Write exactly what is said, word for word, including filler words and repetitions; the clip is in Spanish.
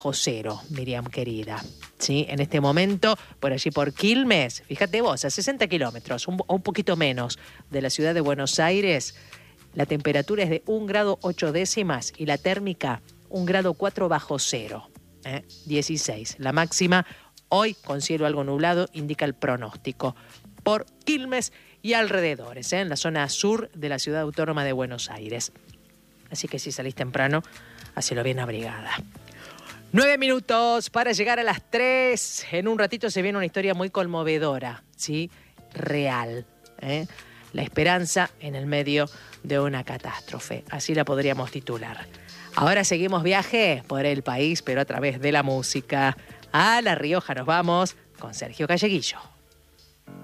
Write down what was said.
bajo cero, Miriam querida. ¿Sí? En este momento, por allí por Quilmes, fíjate vos, a sesenta kilómetros, un, un poquito menos de la ciudad de Buenos Aires, la temperatura es de un grado ocho décimas y la térmica un grado cuatro bajo cero, ¿eh? dieciséis. La máxima, hoy con cielo algo nublado, indica el pronóstico. Por Quilmes y alrededores, ¿eh? En la zona sur de la ciudad autónoma de Buenos Aires. Así que si salís temprano, hacelo bien abrigada. Nueve minutos para llegar a las tres. En un ratito se viene una historia muy conmovedora, ¿sí? Real, ¿eh? La esperanza en el medio de una catástrofe. Así la podríamos titular. Ahora seguimos viaje por el país, pero a través de la música. A La Rioja nos vamos con Sergio Calleguillo.